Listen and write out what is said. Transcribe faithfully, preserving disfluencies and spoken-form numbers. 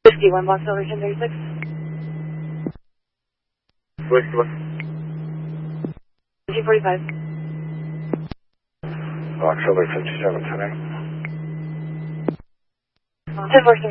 Whiskey one block silver ten thirty six. Whiskey one. Two forty five. Block silver fifty seven ten eight. Ten four six.